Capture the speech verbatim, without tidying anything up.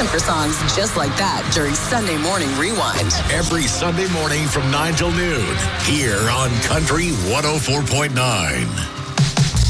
listen for songs just like that during Sunday Morning Rewind. Every Sunday morning from nine till noon here on Country one oh four point nine.